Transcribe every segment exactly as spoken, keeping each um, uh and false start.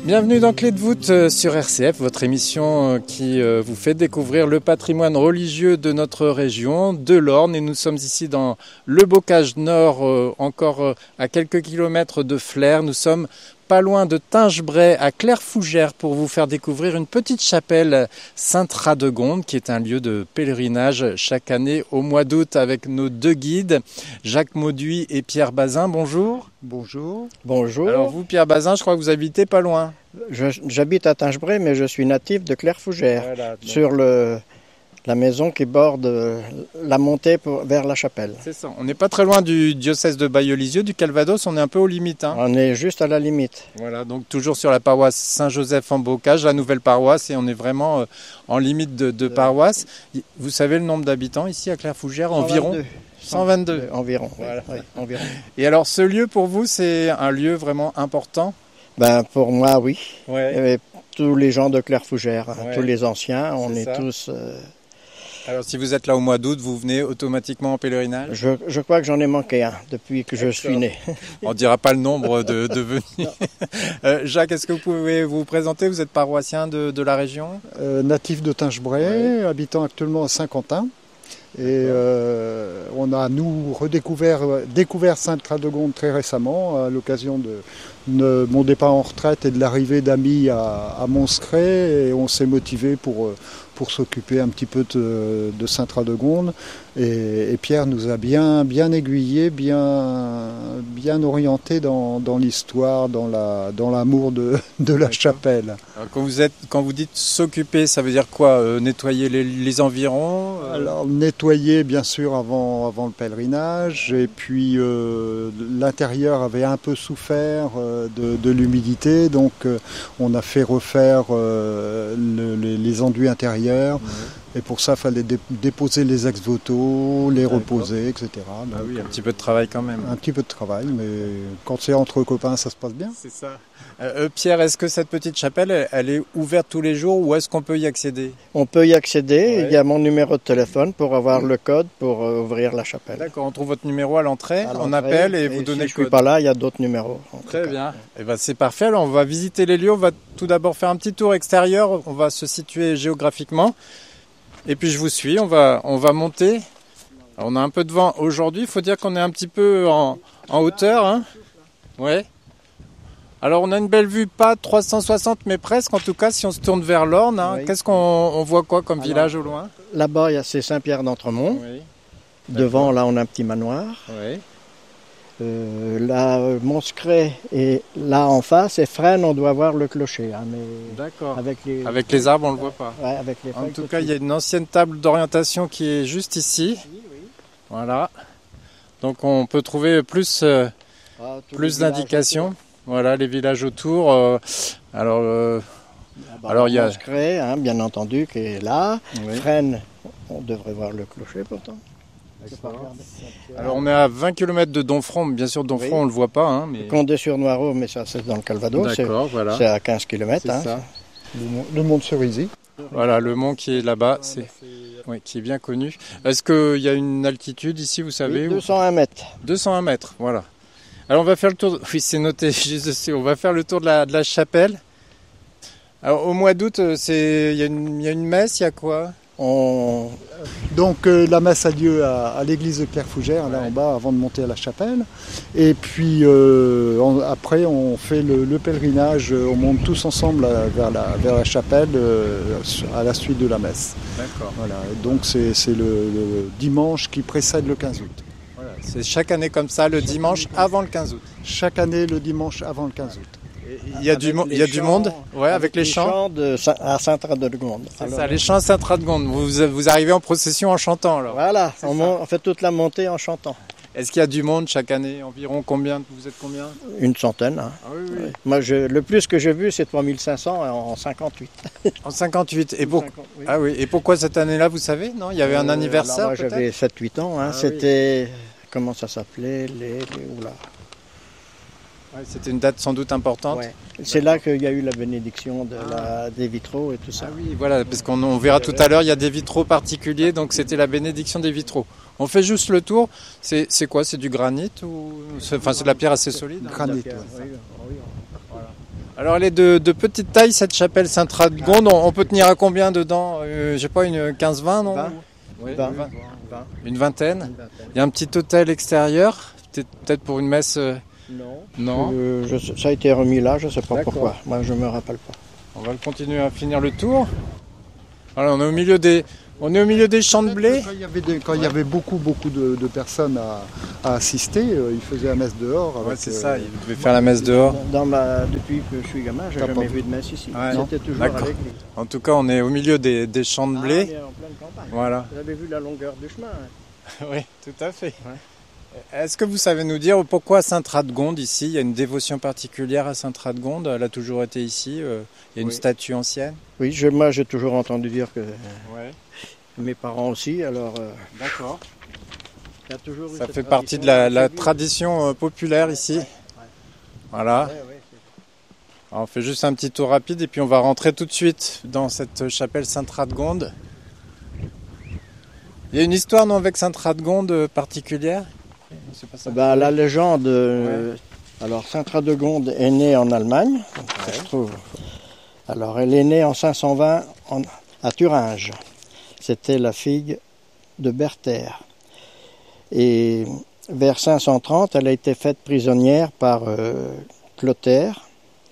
Bienvenue dans Clé de voûte sur R C F, votre émission qui vous fait découvrir le patrimoine religieux de notre région, de l'Orne. Et nous sommes ici dans le Bocage Nord, encore à quelques kilomètres de Flers. Nous sommes pas loin de Tingebray à Clairefougère pour vous faire découvrir une petite chapelle Sainte-Radegonde qui est un lieu de pèlerinage chaque année au mois d'août avec nos deux guides, Jacques Mauduit et Pierre Bazin. Bonjour. Bonjour. Bonjour. Alors vous, Pierre Bazin, je crois que vous habitez pas loin. Je, j'habite à Tingebray, mais je suis natif de Clairefougère, voilà, sur le, la maison qui borde la montée pour, vers la chapelle. C'est ça. On n'est pas très loin du diocèse de Bailleul-Lisieux, du Calvados, on est un peu aux limites. Hein. On est juste à la limite. Voilà, donc toujours sur la paroisse Saint-Joseph en Bocage, la nouvelle paroisse, et on est vraiment euh, en limite de, de paroisse. Vous savez le nombre d'habitants ici à Clairefougère? Environ cent vingt-deux. Environ, voilà. Oui, environ. Et alors ce lieu pour vous, c'est un lieu vraiment important? Ben, pour moi, oui. Ouais. Et tous les gens de Clairefougère, ouais. Tous les anciens, on c'est est ça. tous... Euh... Alors si vous êtes là au mois d'août, vous venez automatiquement en pèlerinage? Je, je crois que j'en ai manqué un depuis que D'accord. je suis né. On ne dira pas le nombre de, de venus. euh, Jacques, est-ce que vous pouvez vous présenter? Vous êtes paroissien de, de la région? euh, Natif de Tingebray, ouais. Habitant actuellement à Saint-Quentin. Et euh, on a, nous, redécouvert découvert Sainte-Radegonde très récemment, à l'occasion de, de mon départ en retraite et de l'arrivée d'amis à, à Monscray. Et on s'est motivé pour, pour s'occuper un petit peu de, de Sainte-Radegonde. Et, et Pierre nous a bien, bien aiguillés, bien, bien orientés dans, dans l'histoire, dans, la, dans l'amour de, de la chapelle. Alors, quand, vous êtes, quand vous dites s'occuper, ça veut dire quoi? euh, Nettoyer les, les environs euh... Alors, nettoyer bien sûr avant, avant le pèlerinage, et puis euh, l'intérieur avait un peu souffert euh, de, de l'humidité, donc euh, on a fait refaire euh, le, les, les enduits intérieurs. Mmh. Et pour ça, il fallait dé- déposer les ex-voto, les D'accord. reposer, et cetera. Donc, ah oui, un petit peu de travail quand même. Un petit peu de travail, mais quand c'est entre copains, ça se passe bien. C'est ça. Euh, Pierre, est-ce que cette petite chapelle, elle, elle est ouverte tous les jours ou est-ce qu'on peut y accéder? On peut y accéder. Ouais. Il y a mon numéro de téléphone pour avoir le code pour euh, ouvrir la chapelle. D'accord, on trouve votre numéro à l'entrée, à l'entrée on appelle et, et vous donnez si le code. Je ne suis pas là, il y a d'autres numéros. Très bien. Et ben, c'est parfait. Alors, on va visiter les lieux. On va tout d'abord faire un petit tour extérieur. On va se situer géographiquement. Et puis je vous suis, on va, on va monter. Alors, on a un peu de vent aujourd'hui, il faut dire qu'on est un petit peu en, en hauteur. Hein. Ouais. Alors on a une belle vue, pas trois cent soixante mais presque, en tout cas si on se tourne vers l'Orne. Hein. Oui. Qu'est-ce qu'on on voit quoi comme Alors, village au loin? Là-bas, il y a c'est Saint-Pierre-d'Entremont. Oui. Devant, là, on a un petit manoir. Oui. Euh, là, Monscray et là en face, et Fresnes, on doit voir le clocher. Hein, mais D'accord. Avec les, avec les arbres, on ne le voit pas. Ouais, avec les en tout cas, il y a une ancienne table d'orientation qui est juste ici. Oui, oui. Voilà. Donc on peut trouver plus, euh, ah, plus d'indications. Voilà, les villages autour. Euh, alors, euh, ah bah, alors il y a Monscray, hein, bien entendu, qui est là. Oui. Fresnes, on devrait voir le clocher pourtant. Alors on est à vingt kilomètres de Domfront, bien sûr Domfront oui. on ne le voit pas. Hein, mais... Condé-sur-Noireau, mais ça c'est dans le Calvados, D'accord, c'est, voilà. c'est à quinze kilomètres. C'est hein. ça. Le, le mont de Cerisy. Voilà, le mont qui est là-bas, c'est... Oui, qui est bien connu. Est-ce qu'il y a une altitude ici, vous savez? Oui, deux cent un mètres. deux cent un mètres, voilà. Alors on va faire le tour, de... oui c'est noté, juste dessus. On va faire le tour de la, de la chapelle. Alors au mois d'août, c'est... il y a une, il y a une messe, il y a quoi? On... Donc euh, la messe a lieu à, à l'église de Clairefougère, là ouais. en bas, avant de monter à la chapelle. Et puis euh, on, après, on fait le, le pèlerinage, on monte tous ensemble à, vers, la, vers la chapelle euh, à la suite de la messe. D'accord. Voilà. Donc c'est, c'est le, le dimanche qui précède le quinze août. Voilà. C'est chaque année comme ça, le dimanche avant le quinze août. Chaque année, le dimanche avant le quinze août. Il y a, du, il y a chants, du monde ouais, avec, avec les, les chants, chants de, à Sainte-Radegonde. C'est alors, ça, les chants à Sainte-Radegonde. Vous, vous arrivez en procession en chantant alors. Voilà, on, mon, on fait toute la montée en chantant. Est-ce qu'il y a du monde chaque année? Environ combien? Vous êtes combien? Une centaine. Hein. Ah, oui, oui. Oui. Moi, je, le plus que j'ai vu, c'est trois mille cinq cents en cinquante-huit. En cinquante-huit. Et, pour... cinquante, oui. Ah, oui. Et pourquoi cette année-là, vous savez? Non, il y avait euh, un anniversaire alors, moi, j'avais sept huit ans. Hein. Ah, c'était... Oui. Comment ça s'appelait les, les... Oula. Ouais, c'était une date sans doute importante. Ouais. C'est là qu'il y a eu la bénédiction de ah. la, des vitraux et tout ça. Ah oui, voilà, parce qu'on on verra tout à l'heure, il y a des vitraux particuliers, donc c'était la bénédiction des vitraux. On fait juste le tour. C'est, c'est quoi? C'est du granit ou c'est, enfin, c'est de la pierre assez solide? Granit, oui. Voilà. Alors elle est de, de petite taille cette chapelle Sainte-Radegonde, on, on peut tenir à combien dedans euh, Je sais pas, une quinze vingt non vingt. Oui, vingt. vingt. vingt. Une vingtaine. Une vingtaine. Il y a un petit hôtel extérieur, peut-être, peut-être pour une messe euh, Non. Non. Euh, je sais- ça a été remis là, je ne sais pas D'accord. pourquoi. Moi, je me rappelle pas. On va continuer à finir le tour. Alors on est au milieu des, on est au milieu des champs de blé. Quand il y avait, des- quand il y avait beaucoup, beaucoup de, de personnes à, à assister, euh, ils faisaient la messe dehors. Ouais, avec, c'est euh, ça, il devait faire la messe dehors. Dans ma... Depuis que je suis gamin, je n'ai T'as jamais pas vu de messe ici. Ouais. C'était toujours à D'accord. l'église. En tout cas, on est au milieu des, des champs de Ah, blé. mais en pleine campagne. Voilà. Vous avez vu la longueur du chemin, hein. Oui, tout à fait. Est-ce que vous savez nous dire pourquoi Sainte-Radegonde ici? Il y a une dévotion particulière à Sainte-Radegonde. Elle a toujours été ici. euh, Il y a une Oui. statue ancienne. Oui, je- moi j'ai toujours entendu dire que Ouais. mes parents aussi, alors euh, D'accord. il y a toujours eu Ça cette fait partie de tradition. la, la J'ai vu- tradition euh, populaire ici. Voilà. Ouais, ouais, c'est- Alors, on fait juste un petit tour rapide et puis on va rentrer tout de suite dans cette chapelle Sainte-Radegonde. Il y a une histoire non avec Sainte-Radegonde euh, particulière? C'est pas ça. Bah, la légende, euh, alors Sainte-Radegonde est née en Allemagne, ça se trouve. Alors elle est née en cinq cent vingt en- à Thuringe. C'était la fille de Berther. Et vers cinq cent trente, elle a été faite prisonnière par euh, Clotaire,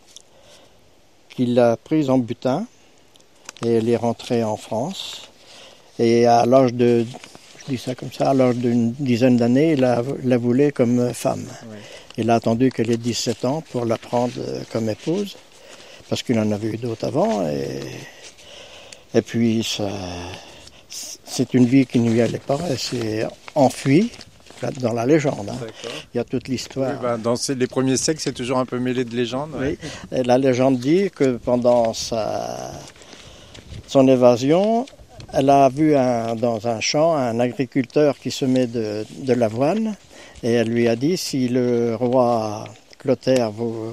qui l'a prise en butin, et elle est rentrée en France. Et à l'âge de, je dis ça comme ça, à l'âge d'une dizaine d'années, il la, la voulait comme femme. Ouais. Il a attendu qu'elle ait dix-sept ans pour la prendre euh, comme épouse, parce qu'il en avait eu d'autres avant. Et, et puis, ça, c'est une vie qui ne lui allait pas. Elle s'est enfuie là, dans la légende. Hein. D'accord. Il y a toute l'histoire. Oui, bah, dans ces- les premiers siècles, c'est toujours un peu mêlé de légendes. ouais. Oui. Et la légende dit que pendant sa, son évasion, elle a vu un- dans un champ un agriculteur qui semait de, de l'avoine et elle lui a dit si le roi Clotaire vous,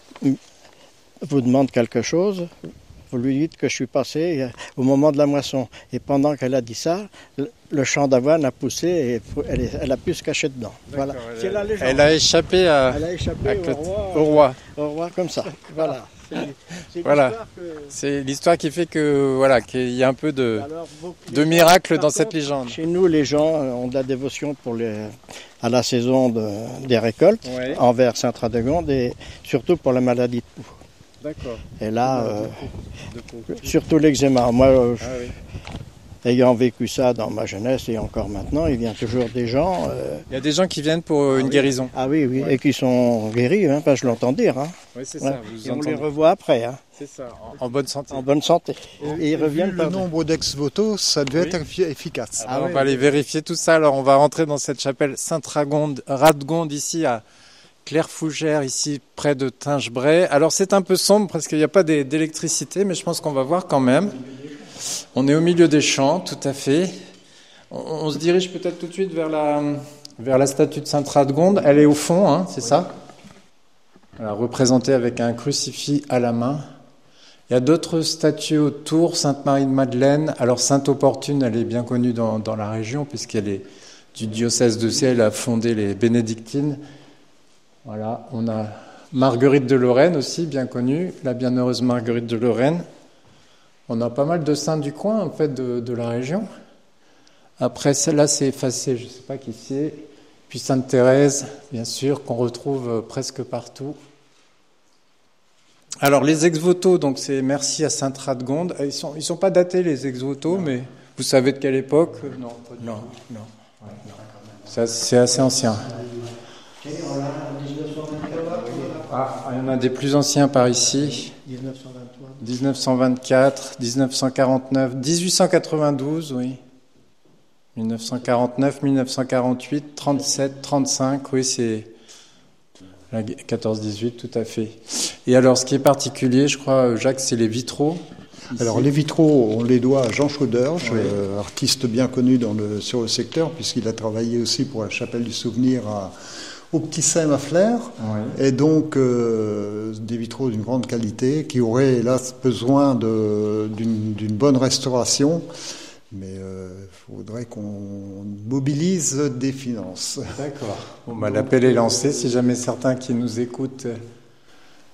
vous demande quelque chose, vous lui dites que je suis passé au moment de la moisson. Et pendant qu'elle a dit ça, le, le champ d'avoine a poussé et elle, est- elle a pu se cacher dedans. Voilà. D'accord, elle C'est a- la légende. Elle a échappé à, Elle a échappé à au, Clot- roi, au roi. au roi comme ça. Voilà. C'est, c'est Voilà. l'histoire que- C'est l'histoire qui fait que voilà qu'il y a un peu de, Alors, beaucoup- de les gens- miracle par dans cette contre, légende. Chez nous, les gens euh, ont de la dévotion pour les, à la saison de- des récoltes Ouais. envers Sainte-Radegonde et surtout pour la maladie de peau. D'accord. Et là, euh, surtout l'eczéma. Moi, euh, Ah oui. ayant vécu ça dans ma jeunesse et encore maintenant, il vient toujours des gens. euh, Il y a des gens qui viennent pour euh, une oui. guérison. ah oui, oui, et qui sont guéris. Hein, enfin, je l'entends dire. Hein. Oui, c'est Ouais. ça. Vous Et on entendez. les revoit après, hein, C'est ça. En, en bonne santé. en bonne santé. Et ils Vu reviennent le par- nombre d'ex-voto, ça devait Oui. être effi- efficace. Alors, Ah on oui, va aller vérifier tout ça. Alors, on va rentrer dans cette chapelle Sainte-Radegonde, Radegonde ici à Clairefougère, ici près de Tingebray. Alors, c'est un peu sombre parce qu'il n'y a pas d'é- d'électricité, mais je pense qu'on va voir quand même. On est au milieu des champs, tout à fait. On, on se dirige peut-être tout de suite vers la, vers la statue de Sainte-Radegonde. Elle est au fond, hein, c'est ça? Voilà, représentée avec un crucifix à la main. Il y a d'autres statues autour, Sainte-Marie de Madeleine. Alors Sainte-Opportune, elle est bien connue dans, dans la région puisqu'elle est du diocèse de Sées, elle a fondé les bénédictines. Voilà, on a Marguerite de Lorraine aussi, bien connue, la bienheureuse Marguerite de Lorraine. On a pas mal de saints du coin, en fait, de, de la région. Après, celle-là, c'est effacé, je ne sais pas qui c'est. Puis Sainte-Thérèse, bien sûr, qu'on retrouve presque partout. Alors, les ex-votos, donc c'est merci à Sainte-Radegonde. Ils ne sont, ils sont pas datés, les ex-votos, mais vous savez de quelle époque? Non, pas du Non, tout. non. C'est assez, c'est assez ancien. Ah, il y en a des plus anciens par ici. dix-neuf cent vingt-trois. dix-neuf cent vingt-quatre, dix-neuf cent quarante-neuf, dix-huit cent quatre-vingt-douze, oui. dix-neuf cent quarante-neuf, dix-neuf cent quarante-huit, trente-sept, trente-cinq, oui, c'est la quatorze dix-huit, tout à fait. Et alors, ce qui est particulier, je crois, Jacques, c'est les vitraux. Ici. Alors les vitraux, on les doit à Jean Chauderge, Oui. euh, artiste bien connu dans le, sur le secteur, puisqu'il a travaillé aussi pour la chapelle du souvenir à, au Petit Sem à Flers. Oui. Et donc euh, des vitraux d'une grande qualité qui auraient hélas besoin de, d'une, d'une bonne restauration. Mais il euh, faudrait qu'on mobilise des finances. D'accord. Bon, bah, l'appel est lancé. Si jamais certains qui nous écoutent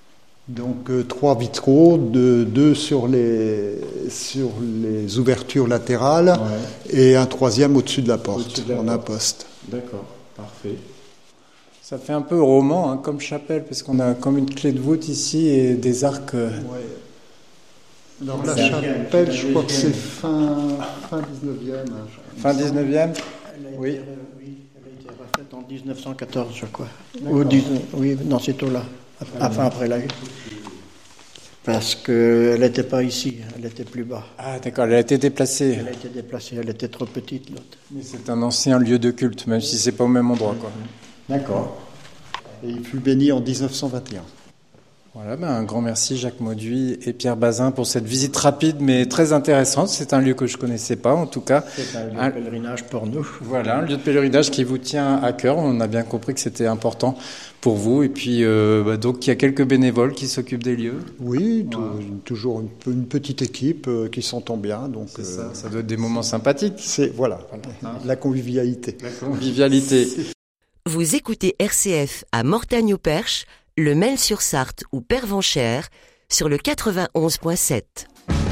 Donc euh, trois vitraux, deux, deux sur, les, sur les ouvertures latérales ouais. et un troisième au-dessus de la porte, au-dessus de la en porte. Imposte. D'accord, parfait. Ça fait un peu roman, hein, comme chapelle, parce qu'on a comme une clé de voûte ici et des arcs. Euh... Ouais. Alors la chapelle, je crois que c'est fin, fin dix-neuvième. Hein, fin dix-neuvième oui. Été, oui, elle a été refaite en dix-neuf cent quatorze, je crois. Ou dix-neuf, oui, dans ces taux-là. Enfin, après la guerre. Parce qu'elle n'était pas ici, elle était plus bas. Ah, d'accord, elle a été déplacée. Elle a été déplacée, elle était trop petite, l'autre. Mais c'est un ancien lieu de culte, même si c'est pas au même endroit, quoi. D'accord. Et il fut béni en dix-neuf cent vingt et un. Voilà, ben un grand merci Jacques Mauduit et Pierre Bazin pour cette visite rapide mais très intéressante. C'est un lieu que je ne connaissais pas en tout cas. C'est un lieu un... de pèlerinage pour nous. Voilà, un lieu de pèlerinage qui vous tient à cœur. On a bien compris que c'était important pour vous. Et puis euh, bah, donc il y a quelques bénévoles qui s'occupent des lieux. Oui, tout, voilà. toujours une, une petite équipe euh, qui s'entend bien. Donc c'est euh, ça, ça doit être des moments sympathiques. C'est voilà, voilà. La convivialité. La convivialité. Vous écoutez R C F à Mortagne-au-Perche, le Mail-sur-Sarthe ou Pervenchères sur le quatre-vingt-onze virgule sept.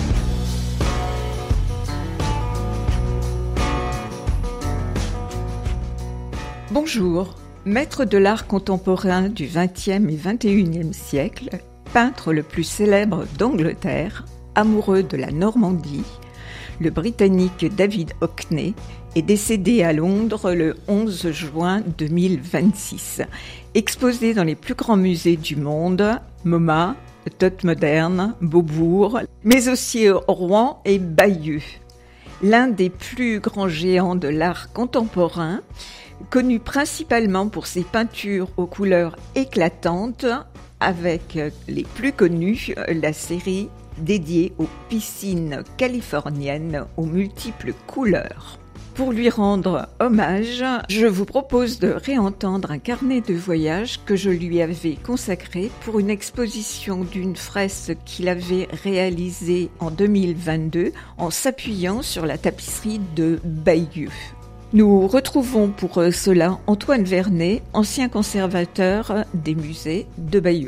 Bonjour, maître de l'art contemporain du vingtième et vingt et unième siècle, peintre le plus célèbre d'Angleterre, amoureux de la Normandie, le Britannique David Hockney est décédé à Londres le onze juin deux mille vingt-six. Exposé dans les plus grands musées du monde, MoMA, Tate Moderne, Beaubourg, mais aussi Rouen et Bayeux. L'un des plus grands géants de l'art contemporain, connu principalement pour ses peintures aux couleurs éclatantes, avec les plus connues, la série dédiée aux piscines californiennes aux multiples couleurs. Pour lui rendre hommage, je vous propose de réentendre un carnet de voyage que je lui avais consacré pour une exposition d'une fresque qu'il avait réalisée en deux mille vingt-deux en s'appuyant sur la tapisserie de Bayeux. Nous retrouvons pour cela Antoine Vernet, ancien conservateur des musées de Bayeux.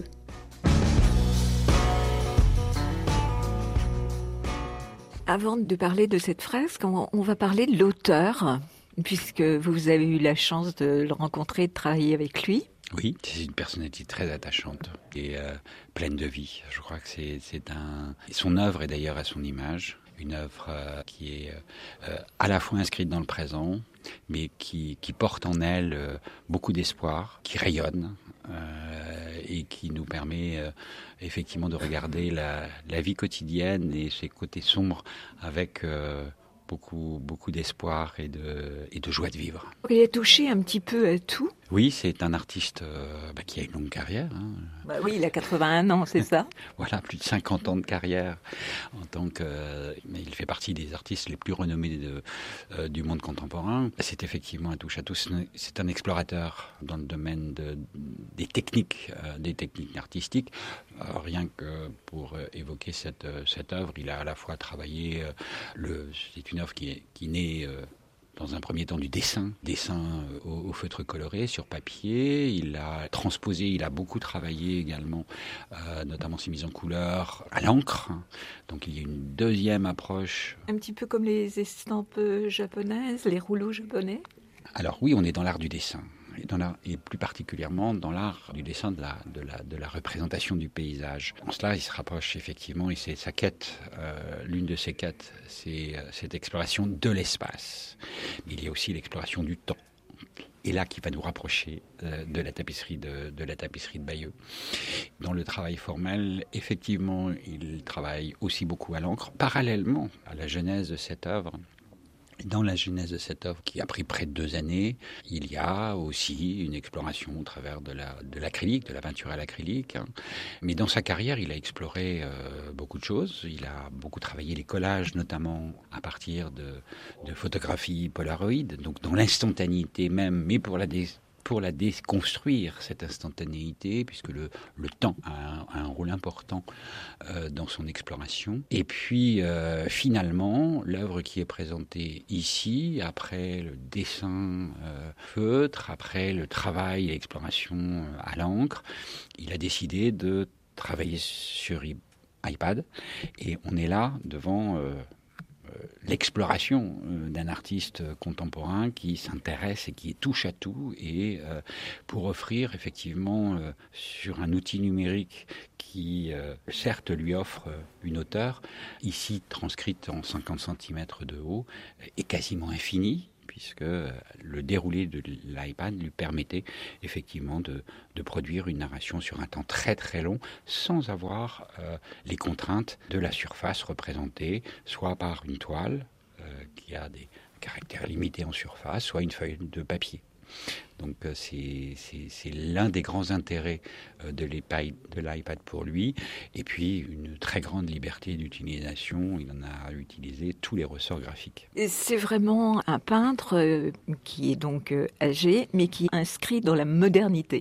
Avant de parler de cette fresque, on va parler de l'auteur, puisque vous avez eu la chance de le rencontrer, de travailler avec lui. Oui, c'est une personnalité très attachante et euh, pleine de vie. Je crois que c'est, c'est un... Son œuvre est d'ailleurs à son image, une œuvre euh, qui est euh, à la fois inscrite dans le présent, mais qui, qui porte en elle euh, beaucoup d'espoir, qui rayonne euh, et qui nous permet euh, effectivement de regarder la, la vie quotidienne et ses côtés sombres avec euh, beaucoup, beaucoup d'espoir et de, et de joie de vivre. Il a touché un petit peu à tout. Oui, c'est un artiste euh, bah, qui a une longue carrière. Hein. Bah oui, il a quatre-vingt-un ans, c'est ça. Voilà, plus de cinquante ans de carrière. En tant que, euh, mais il fait partie des artistes les plus renommés de, euh, du monde contemporain. C'est effectivement un touche-à-tout. C'est un explorateur dans le domaine de, des techniques, euh, des techniques artistiques. Euh, rien que pour euh, évoquer cette, euh, cette œuvre, il a à la fois travaillé. Euh, le, c'est une œuvre qui est qui naît. Euh, dans un premier temps du dessin, dessin au, au feutre coloré sur papier. Il a transposé, il a beaucoup travaillé également, euh, notamment ses mises en couleur à l'encre. Donc il y a une deuxième approche. Un petit peu comme les estampes japonaises, les rouleaux japonais. Alors oui, on est dans l'art du dessin. Et, dans l'art, et plus particulièrement dans l'art du dessin, de la, de, la, de la représentation du paysage. En cela, il se rapproche effectivement, et c'est sa quête, euh, l'une de ses quêtes, c'est euh, cette exploration de l'espace. Mais il y a aussi l'exploration du temps. Et là, qui va nous rapprocher euh, de la tapisserie de, de la tapisserie de Bayeux. Dans le travail formel, effectivement, il travaille aussi beaucoup à l'encre, parallèlement à la genèse de cette œuvre. Dans la genèse de cette œuvre, qui a pris près de deux années, il y a aussi une exploration au travers de, la, de l'acrylique, de la peinture à l'acrylique. Hein. Mais dans sa carrière, il a exploré euh, beaucoup de choses. Il a beaucoup travaillé les collages, notamment à partir de, de photographies Polaroid, donc dans l'instantanéité même, mais pour la dé- pour la déconstruire, cette instantanéité, puisque le, le temps a un, a un rôle important euh, dans son exploration. Et puis, euh, finalement, l'œuvre qui est présentée ici, après le dessin euh, feutre, après le travail et l'exploration euh, à l'encre, il a décidé de travailler sur iPad. Et on est là devant euh, euh, l'exploration euh, d'un artiste contemporain qui s'intéresse et qui touche à tout, et euh, pour offrir effectivement euh, sur un outil numérique qui euh, certes lui offre une hauteur, ici transcrite en cinquante centimètres de haut, et quasiment infinie, puisque le déroulé de l'iPad lui permettait effectivement de, de produire une narration sur un temps très très long, sans avoir euh, les contraintes de la surface représentée, soit par une toile euh, qui a des caractères limités en surface, soit une feuille de papier. Donc c'est, c'est, c'est l'un des grands intérêts de l'iPad, de l'iPad pour lui, et puis une très grande liberté d'utilisation. Il en a utilisé tous les ressorts graphiques. Et c'est vraiment un peintre qui est donc âgé, mais qui est inscrit dans la modernité.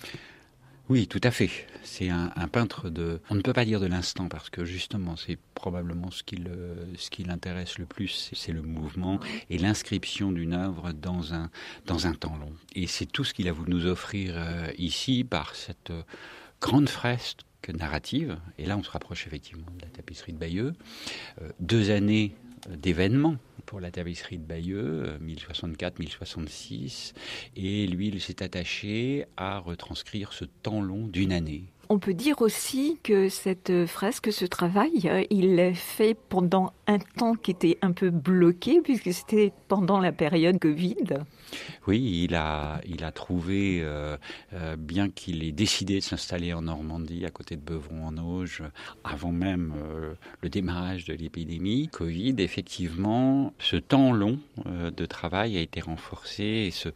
Oui, tout à fait. C'est un, un peintre de... On ne peut pas dire de l'instant, parce que justement, c'est probablement ce qui, le, ce qui l'intéresse le plus, c'est, c'est le mouvement et l'inscription d'une œuvre dans un, dans un temps long. Et c'est tout ce qu'il a voulu nous offrir euh, ici par cette euh, grande fresque narrative. Et là, on se rapproche effectivement de la tapisserie de Bayeux. Euh, deux années d'événements pour la tapisserie de Bayeux, mille soixante-quatre mille soixante-six, et lui, il s'est attaché à retranscrire ce temps long d'une année. On peut dire aussi que cette fresque, ce travail, il l'a fait pendant un temps qui était un peu bloqué, puisque c'était pendant la période Covid. Oui, il a, il a trouvé, euh, euh, bien qu'il ait décidé de s'installer en Normandie, à côté de Beuvron-en-Auge, avant même euh, le démarrage de l'épidémie Covid, effectivement, ce temps long euh, de travail a été renforcé et ce,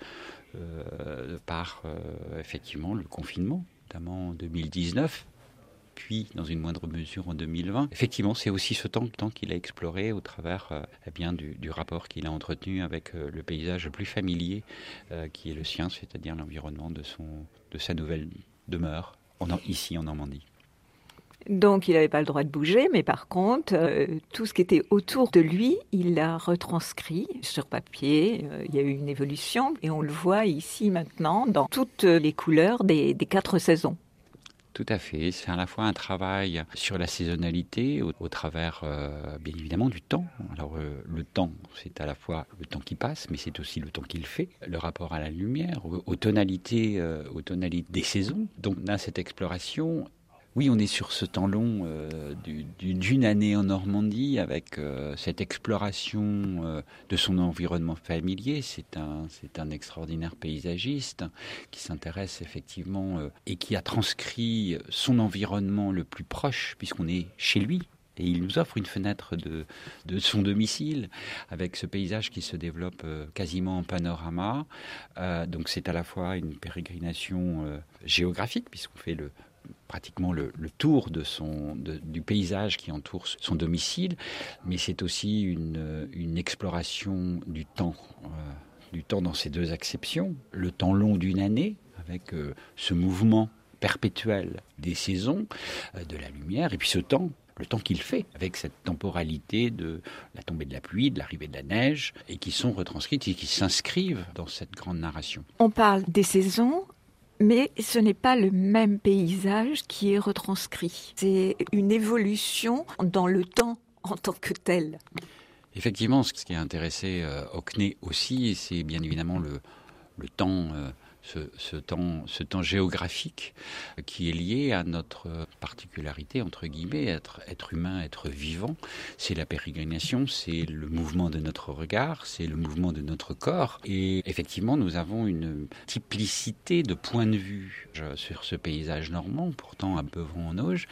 euh, par euh, effectivement le confinement, notamment en deux mille dix-neuf, puis dans une moindre mesure en deux mille vingt. Effectivement, c'est aussi ce temps, temps qu'il a exploré au travers euh, eh bien, du, du rapport qu'il a entretenu avec euh, le paysage le plus familier euh, qui est le sien, c'est-à-dire l'environnement de, son, de sa nouvelle demeure, en, ici en Normandie. Donc, il n'avait pas le droit de bouger, mais par contre, euh, tout ce qui était autour de lui, il l'a retranscrit sur papier. Euh, il y a eu une évolution, et on le voit ici maintenant dans toutes les couleurs des, des quatre saisons. Tout à fait. C'est à la fois un travail sur la saisonnalité, au, au travers, euh, bien évidemment, du temps. Alors, euh, le temps, c'est à la fois le temps qui passe, mais c'est aussi le temps qu'il fait. Le rapport à la lumière, aux, aux tonalités, euh, aux tonalités des saisons. Donc, on a cette exploration. Oui, on est sur ce temps long euh, du, du, d'une année en Normandie, avec euh, cette exploration euh, de son environnement familier. C'est un, c'est un extraordinaire paysagiste qui s'intéresse effectivement euh, et qui a transcrit son environnement le plus proche, puisqu'on est chez lui. Et il nous offre une fenêtre de, de son domicile, avec ce paysage qui se développe euh, quasiment en panorama. Euh, donc c'est à la fois une pérégrination euh, géographique, puisqu'on fait le pratiquement le, le tour de son, de, du paysage qui entoure son domicile, mais c'est aussi une, une exploration du temps, euh, du temps dans ces deux acceptions, le temps long d'une année, avec euh, ce mouvement perpétuel des saisons, euh, de la lumière, et puis ce temps, le temps qu'il fait, avec cette temporalité de la tombée de la pluie, de l'arrivée de la neige, et qui sont retranscrites et qui s'inscrivent dans cette grande narration. On parle des saisons, mais ce n'est pas le même paysage qui est retranscrit. C'est une évolution dans le temps en tant que tel. Effectivement, ce qui a intéressé euh, Hockney aussi, c'est bien évidemment le, le temps... Euh, Ce, ce, temps, ce temps géographique qui est lié à notre particularité, entre guillemets, être, être humain, être vivant. C'est la pérégrination, c'est le mouvement de notre regard, c'est le mouvement de notre corps. Et effectivement, nous avons une multiplicité de points de vue sur ce paysage normand, pourtant à Beuvron-en-Auge.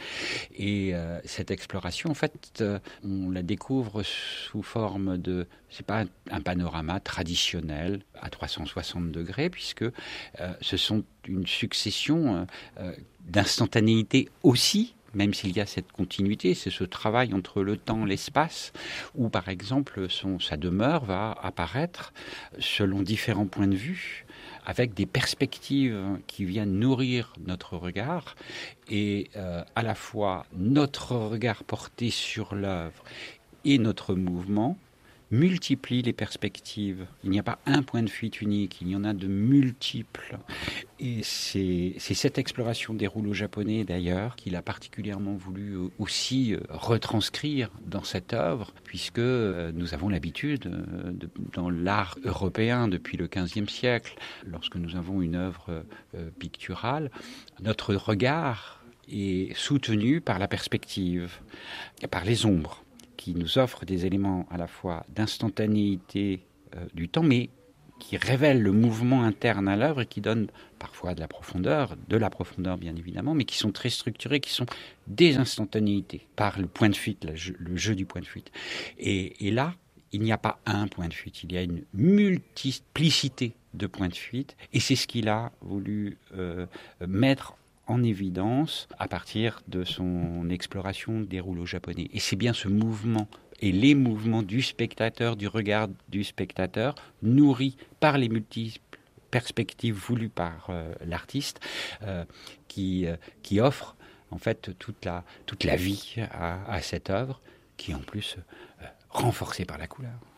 Et euh, cette exploration, en fait, euh, on la découvre sous forme de... C'est pas un, un panorama traditionnel à trois cent soixante degrés, puisque Euh, ce sont une succession euh, euh, d'instantanéité aussi, même s'il y a cette continuité, c'est ce travail entre le temps et l'espace, où par exemple son, sa demeure va apparaître selon différents points de vue, avec des perspectives qui viennent nourrir notre regard, et euh, à la fois notre regard porté sur l'œuvre et notre mouvement, multiplie les perspectives. Il n'y a pas un point de fuite unique, il y en a de multiples. Et c'est, c'est cette exploration des rouleaux japonais, d'ailleurs, qu'il a particulièrement voulu aussi retranscrire dans cette œuvre, puisque nous avons l'habitude, de, dans l'art européen depuis le quinzième siècle, lorsque nous avons une œuvre picturale, notre regard est soutenu par la perspective, par les ombres, qui nous offrent des éléments à la fois d'instantanéité euh, du temps, mais qui révèlent le mouvement interne à l'œuvre et qui donnent parfois de la profondeur, de la profondeur bien évidemment, mais qui sont très structurés, qui sont des instantanéités par le point de fuite, le jeu, le jeu du point de fuite. Et, et là, il n'y a pas un point de fuite, il y a une multiplicité de points de fuite, et c'est ce qu'il a voulu euh, mettre en évidence à partir de son exploration des rouleaux japonais. Et c'est bien ce mouvement et les mouvements du spectateur, du regard du spectateur, nourris par les multiples perspectives voulues par euh, l'artiste, euh, qui, euh, qui offrent en fait toute la, toute la vie à, à cette œuvre, qui est en plus euh, renforcée par la couleur.